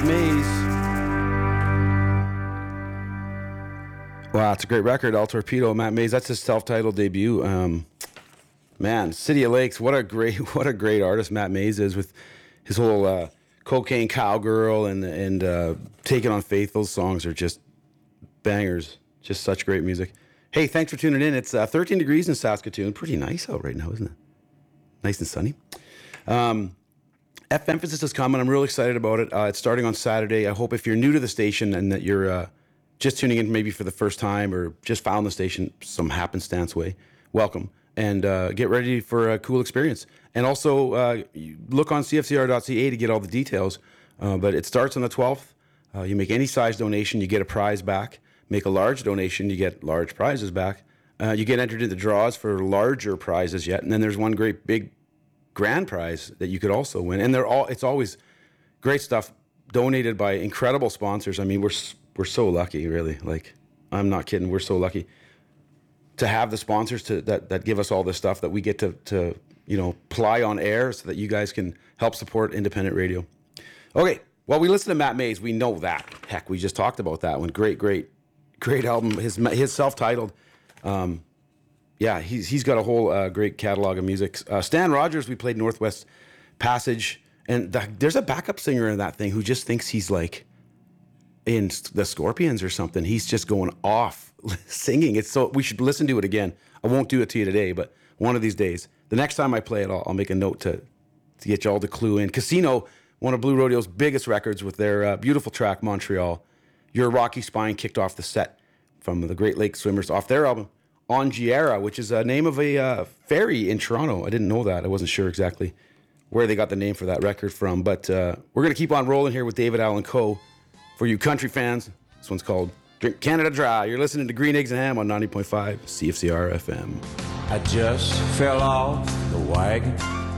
Matt Mays. Wow, it's a great record, El Torpedo, Matt Mays. That's his self-titled debut. Man, City of Lakes. What a great artist Matt Mays is with his whole Cocaine Cowgirl and Taking on Faith. Those songs are just bangers. Just such great music. Hey, thanks for tuning in. It's 13 degrees in Saskatoon. Pretty nice out right now, isn't it? Nice and sunny. F-Emphasis is coming. I'm really excited about it. It's starting on Saturday. I hope if you're new to the station and that you're just tuning in maybe for the first time or just found the station some happenstance way, welcome. And get ready for a cool experience. And also look on cfcr.ca to get all the details. But it starts on the 12th. You make any size donation, you get a prize back. Make a large donation, you get large prizes back. You get entered into draws for larger prizes yet. And then there's one great big grand prize that you could also win. And it's always great stuff donated by incredible sponsors. I mean, we're so lucky, really. Like, I'm not kidding. We're so lucky to have the sponsors that give us all this stuff that we get to ply on air so that you guys can help support independent radio. Okay, well, we listen to Matt Mays. We know that. Heck, we just talked about that one. Great album. His self-titled. He's got a whole great catalog of music. Stan Rogers, we played Northwest Passage, and there's a backup singer in that thing who just thinks he's like in the Scorpions or something. He's just going off singing. We should listen to it again. I won't do it to you today, but one of these days, the next time I play it, I'll make a note to get you all to clue in. Casino, one of Blue Rodeo's biggest records with their beautiful track, Montreal. Your Rocky Spine kicked off the set from the Great Lakes Swimmers off their album, Ongiera, which is a name of a ferry in Toronto. I didn't know that. I wasn't sure exactly where they got the name for that record from. But we're going to keep on rolling here with David Allan Coe. For you country fans, this one's called Drink Canada Dry. You're listening to Green Eggs and Ham on 90.5 CFCR FM. I just fell off the wagon.